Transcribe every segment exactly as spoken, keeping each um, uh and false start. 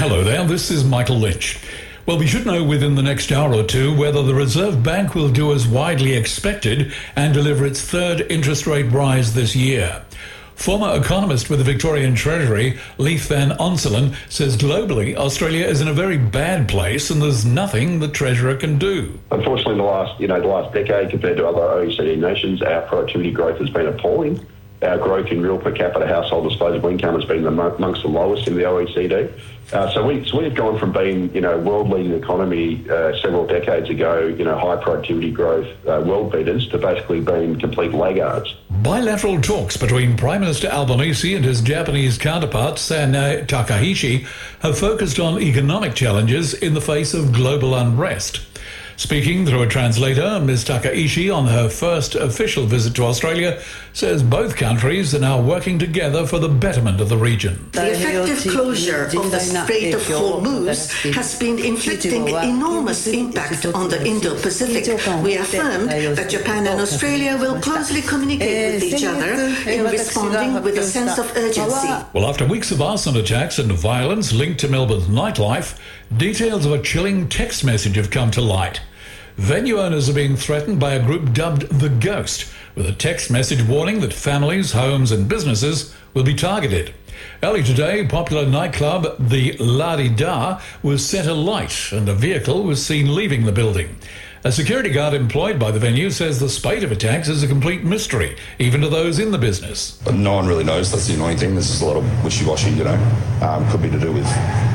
Hello there, this is Michael Lynch. Well, we should know within the next hour or two whether the Reserve Bank will do as widely expected and deliver its third interest rate rise this year. Former economist with the Victorian Treasury, Leith Van Onselen, says globally Australia is in a very bad place and there's nothing the Treasurer can do. Unfortunately, the last, you know, the last decade compared to other O E C D nations, our productivity growth has been appalling. Our growth in real per capita household disposable income has been amongst the lowest in the O E C D. Uh, so, we, so we've gone from being, you know, world-leading economy uh, several decades ago, you know, high productivity growth, uh, world beaters, to basically being complete laggards. Bilateral talks between Prime Minister Albanese and his Japanese counterpart, Sanai Takaichi, have focused on economic challenges in the face of global unrest. Speaking through a translator, Miz Takaichi, on her first official visit to Australia, says both countries are now working together for the betterment of the region. The effective closure of the Strait of Hormuz has been inflicting enormous impact on the Indo-Pacific. We affirm that Japan and Australia will closely communicate with each other in responding with a sense of urgency. Well, after weeks of arson attacks and violence linked to Melbourne's nightlife, details of a chilling text message have come to light. Venue owners are being threatened by a group dubbed The Ghost, with a text message warning that families, homes and businesses will be targeted. Early today, popular nightclub The La-Di-Da was set alight and a vehicle was seen leaving the building. A security guard employed by the venue says the spate of attacks is a complete mystery, even to those in the business. But no one really knows. That's the annoying thing. There's just a lot of wishy-washy, you know. Um, could be to do with...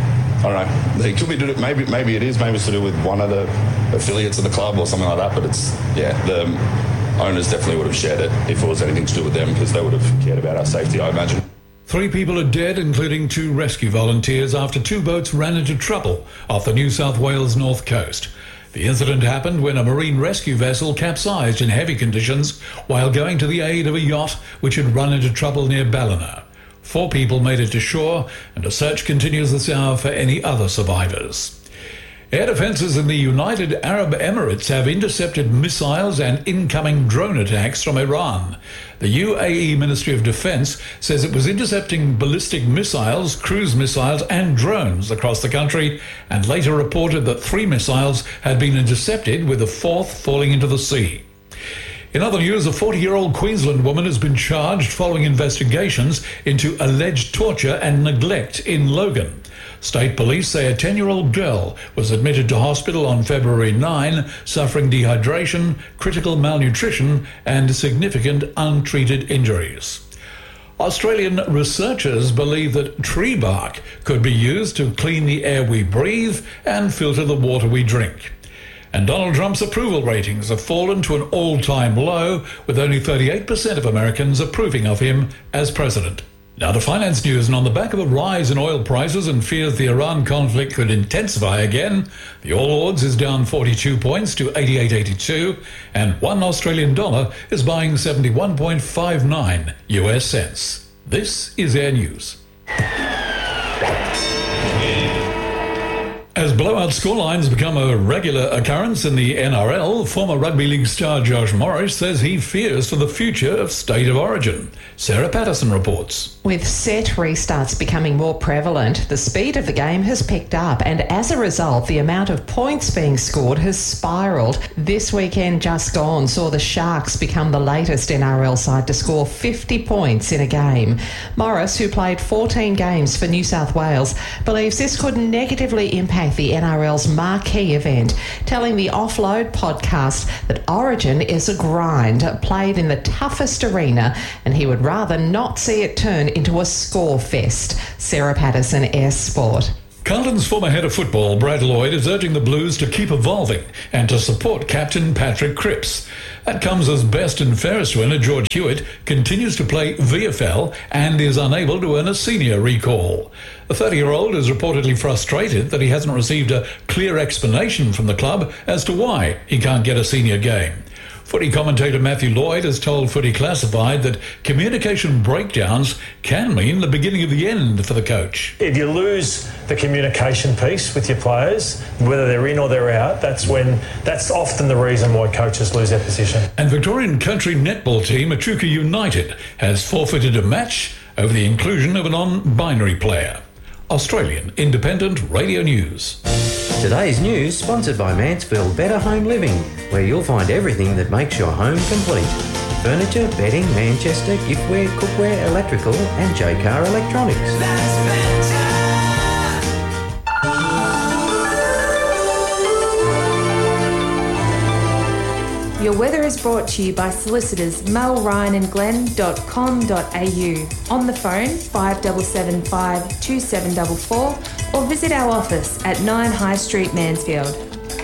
I don't know. It could be to do, maybe maybe it is. Maybe it's to do with one of the affiliates of the club or something like that. But it's yeah, the owners definitely would have shared it if it was anything to do with them, because they would have cared about our safety, I imagine. Three people are dead, including two rescue volunteers, after two boats ran into trouble off the New South Wales north coast. The incident happened when a marine rescue vessel capsized in heavy conditions while going to the aid of a yacht which had run into trouble near Ballina. Four people made it to shore, and a search continues this hour for any other survivors. Air defences in the United Arab Emirates have intercepted missiles and incoming drone attacks from Iran. The U A E Ministry of Defence says it was intercepting ballistic missiles, cruise missiles and drones across the country, and later reported that three missiles had been intercepted, with a fourth falling into the sea. In other news, a forty-year-old Queensland woman has been charged following investigations into alleged torture and neglect in Logan. State police say a ten-year-old girl was admitted to hospital on February ninth, suffering dehydration, critical malnutrition and significant untreated injuries. Australian researchers believe that tree bark could be used to clean the air we breathe and filter the water we drink. And Donald Trump's approval ratings have fallen to an all-time low, with only thirty-eight percent of Americans approving of him as president. Now to finance news, and on the back of a rise in oil prices and fears the Iran conflict could intensify again, the All Ords is down forty-two points to eighty-eight eighty-two, and one Australian dollar is buying seventy-one point five nine U S cents. This is Air News. As blowout scorelines become a regular occurrence in the N R L, former rugby league star Josh Morris says he fears for the future of State of Origin. Sarah Patterson reports. With set restarts becoming more prevalent, the speed of the game has picked up, and as a result, the amount of points being scored has spiralled. This weekend just gone saw the Sharks become the latest N R L side to score fifty points in a game. Morris, who played fourteen games for New South Wales, believes this could negatively impact the N R L's marquee event, telling the Offload podcast that Origin is a grind played in the toughest arena, and he would rather not see it turn into a score fest. Sarah Patterson, Air Sport. Carlton's former head of football, Brad Lloyd, is urging the Blues to keep evolving and to support captain Patrick Cripps. That comes as best and fairest winner George Hewitt continues to play V F L and is unable to earn a senior recall. The thirty-year-old is reportedly frustrated that he hasn't received a clear explanation from the club as to why he can't get a senior game. Footy commentator Matthew Lloyd has told Footy Classified that communication breakdowns can mean the beginning of the end for the coach. If you lose the communication piece with your players, whether they're in or they're out, that's when that's often the reason why coaches lose their position. And Victorian country netball team Echuca United has forfeited a match over the inclusion of a non-binary player. Australian Independent Radio News. Today's news sponsored by Mansfield Better Home Living, where you'll find everything that makes your home complete. Furniture, bedding, Manchester, giftware, cookware, electrical and J-Car Electronics. That's better. Your weather is brought to you by solicitors mel ryan and glenn dot com dot a u. On the phone five seven seven five, two seven four four or visit our office at nine High Street, Mansfield.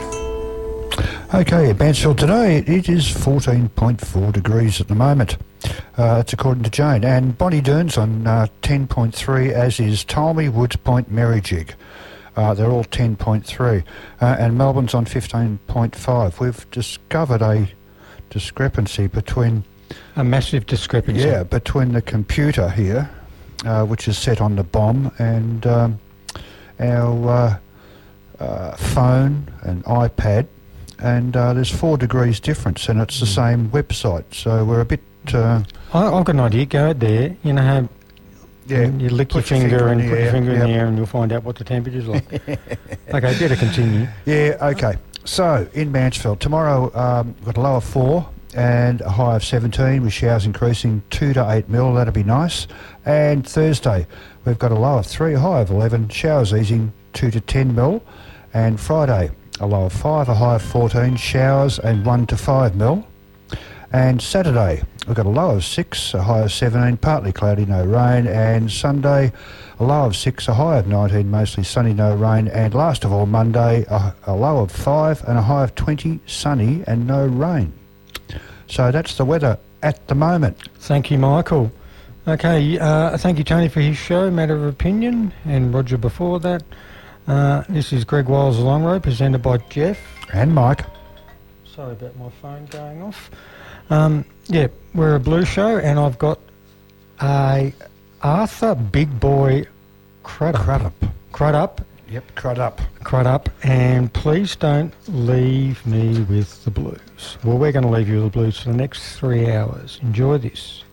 Okay, at Mansfield today it is fourteen point four degrees at the moment. Uh, that's according to Jane. And Bonnie Doon's on uh, ten point three, as is Tolmy, Woods Point, Merrijig. Uh, they're all ten point three. Uh, and Melbourne's on fifteen point five. We've discovered a discrepancy between... A massive discrepancy. Yeah, between the computer here, uh, which is set on the bomb, and um, our uh, uh, phone and iPad. And uh, there's four degrees difference, and it's the same website. So we're a bit... Uh, I, I've got an idea. Go out there, you know how... Yeah, you lick your finger, your finger and put your finger yep. in the air and you'll find out what the temperature's like. Okay, better continue. Yeah, okay. So, in Mansfield, tomorrow um, we've got a low of four and a high of seventeen, with showers increasing two to eight mil. That'll be nice. And Thursday, we've got a low of three, a high of eleven, showers easing two to ten mil. And Friday, a low of five, a high of fourteen, showers and one to five mil. And Saturday, we've got a low of six, a high of seventeen, partly cloudy, no rain. And Sunday, a low of six, a high of nineteen, mostly sunny, no rain. And last of all, Monday, a, a low of five and a high of twenty, sunny and no rain. So that's the weather at the moment. Thank you, Michael. Okay, uh, thank you, Tony, for his show, Matter of Opinion, and Roger before that. Uh, this is Greg Wiles' Long Road, presented by Jeff. And Mike. Sorry about my phone going off. Um, yeah, we're a blues show, and I've got a Arthur Big Boy Crudup. Crudup. Crudup. Yep, Crudup. Crudup, and please don't leave me with the blues. Well, we're going to leave you with the blues for the next three hours. Enjoy this.